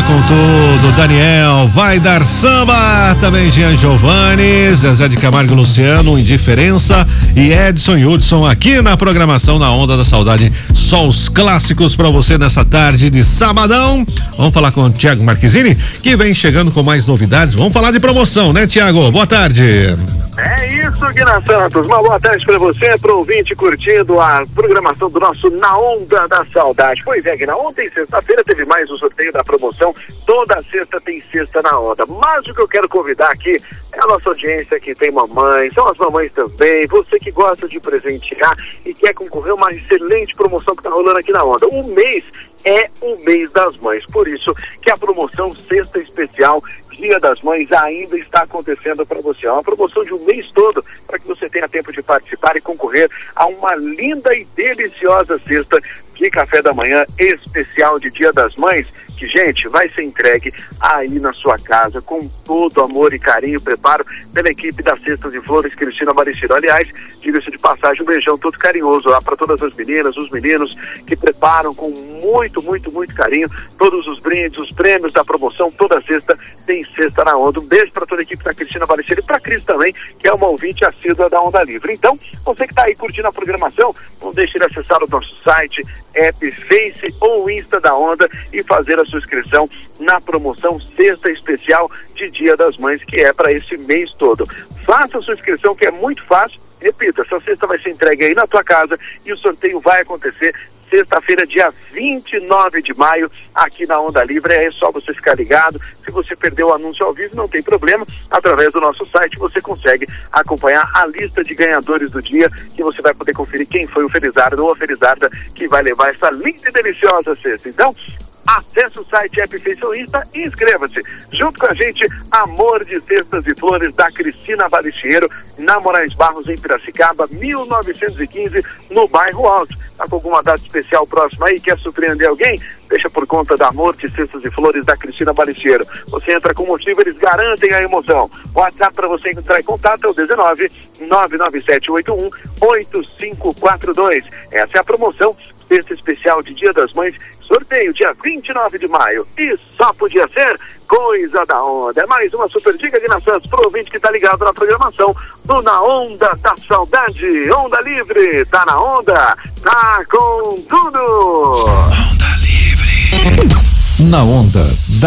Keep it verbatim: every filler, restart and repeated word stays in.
com tudo, Daniel, vai dar samba, também Jean Giovanni, Zezé de Camargo e Luciano, Indiferença e Edson e Hudson aqui na programação na Onda da Saudade, só os clássicos pra você nessa tarde de sabadão. Vamos falar com o Thiago Marquezini, que vem chegando com mais novidades, vamos falar de promoção, né, Thiago? Boa tarde. É isso, Guina Santos, uma boa tarde pra você, pro ouvinte curtindo a programação do nosso Na Onda da Saudade. Pois é, Guina, ontem, sexta-feira, teve mais um sorteio da promoção, toda sexta tem Sexta na Onda, mas o que eu quero convidar aqui é a nossa audiência que tem mamãe, são as mamães também, você que gosta de presentear e quer concorrer a uma excelente promoção que tá rolando aqui na Onda. O mês é o mês das mães, por isso que a promoção Sexta Especial Dia das Mães ainda está acontecendo para você. É uma promoção de um mês todo para que você tenha tempo de participar e concorrer a uma linda e deliciosa cesta de café da manhã especial de Dia das Mães, que, gente, vai ser entregue aí na sua casa com todo amor e carinho, preparo pela equipe das Cestas de Flores Cristina Bariciro. Aliás, diga-se de passagem, um beijão todo carinhoso lá para todas as meninas, os meninos que preparam com muito, muito, muito carinho todos os brindes, os prêmios da promoção. Toda sexta tem Sexta na Onda. Um beijo para toda a equipe da Cristina Bariciro e para Cris também, que é uma ouvinte assídua da Onda Livre. Então, você que está aí curtindo a programação, não deixe de acessar o nosso site, app, Face ou Insta da Onda e fazer a sua inscrição na promoção Sexta Especial de Dia das Mães, que é para esse mês todo. Faça a sua inscrição, que é muito fácil. Repita, essa cesta vai ser entregue aí na tua casa e o sorteio vai acontecer sexta-feira, dia vinte e nove de maio, aqui na Onda Livre. É só você ficar ligado. Se você perdeu o anúncio ao vivo, não tem problema. Através do nosso site você consegue acompanhar a lista de ganhadores do dia, que você vai poder conferir quem foi o felizardo ou a felizarda que vai levar essa linda e deliciosa cesta. Então, acesse o site, app, Face ou Insta e inscreva-se. Junto com a gente, Amor de Cestas e Flores, da Cristina Bariciro, na Moraes Barros, em Piracicaba, mil novecentos e quinze, no bairro Alto. Tá com alguma data especial próxima aí? Quer surpreender alguém? Deixa por conta da Amor de Cestas e Flores, da Cristina Bariciro. Você entra com motivo, eles garantem a emoção. O WhatsApp para você entrar em contato é o dezenove, nove nove sete oito um, oito cinco quatro dois. Essa é a promoção Sexta Especial de Dia das Mães, sorteio dia vinte e nove de maio, e só podia ser coisa da Onda. É mais uma super dica de Santos pro ouvinte que tá ligado na programação do Na Onda da Saudade. Onda Livre, tá na onda, tá com tudo. Onda Livre. Na Onda.